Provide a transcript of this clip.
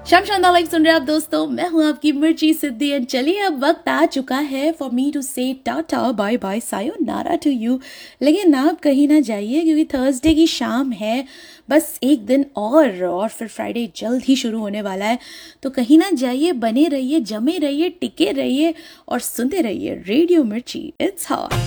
शाम शानदार लाइफ सुन रहे हैं आप दोस्तों। मैं हूं आपकी मिर्ची सिद्धि एंड चलिए अब वक्त आ चुका है फॉर मी टू से tata bye bye sayonara to you. लेकिन आप कहीं ना जाइए क्योंकि थर्सडे की शाम है, बस एक दिन और फिर फ्राइडे जल्द ही शुरू होने वाला है। तो कहीं ना जाइए, बने रहिए, जमे रहिए, टिके रहिए और सुनते रहिए रेडियो मिर्ची। It's hot.